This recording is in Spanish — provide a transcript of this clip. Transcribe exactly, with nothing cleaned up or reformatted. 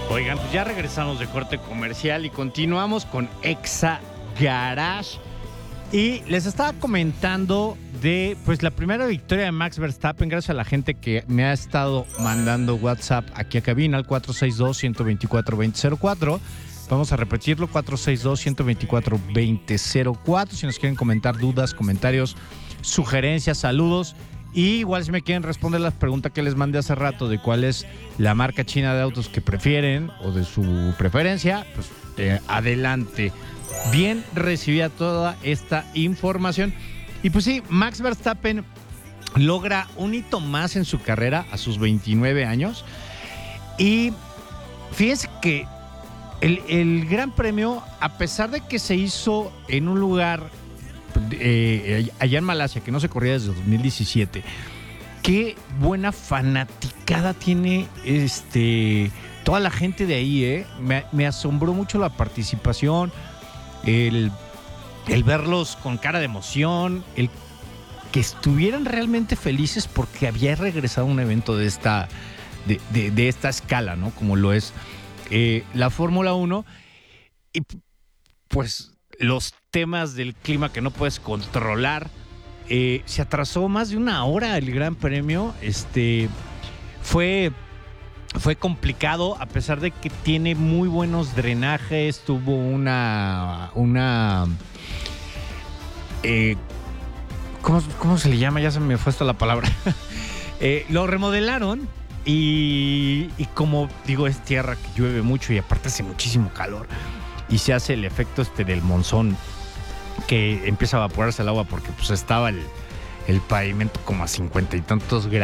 Oigan, pues ya regresamos de corte comercial y continuamos con Exa Garage. Y les estaba comentando de pues la primera victoria de Max Verstappen, gracias a la gente que me ha estado mandando WhatsApp aquí a cabina al cuatro seis dos, uno dos cuatro, dos cero cero cuatro. Vamos a repetirlo, cuatro seis dos, uno dos cuatro, dos cero cero cuatro. Si nos quieren comentar dudas, comentarios, sugerencias, saludos. Y igual si me quieren responder las preguntas que les mandé hace rato de cuál es la marca china de autos que prefieren o de su preferencia, pues eh, adelante. Bien recibida toda esta información. Y pues sí, Max Verstappen logra un hito más en su carrera a sus veintinueve años. Y fíjense que el, el Gran Premio, a pesar de que se hizo en un lugar eh, allá en Malasia, que no se corría desde dos mil diecisiete, qué buena fanaticada tiene este toda la gente de ahí, ¿eh? Me, me asombró mucho la participación. El, el verlos con cara de emoción, el que estuvieran realmente felices porque había regresado a un evento de esta, de, de, de esta escala, ¿no? Como lo es eh, la Fórmula uno. Y pues los temas del clima que no puedes controlar. Eh, se atrasó más de una hora el Gran Premio. Este, fue... Fue complicado, a pesar de que tiene muy buenos drenajes. Tuvo una... una eh, ¿cómo, ¿Cómo se le llama? Ya se me fue hasta la palabra. eh, lo remodelaron y, y como digo, es tierra que llueve mucho y aparte hace muchísimo calor. Y se hace el efecto este del monzón, que empieza a evaporarse el agua porque pues estaba el, el pavimento como a cincuenta y tantos grados.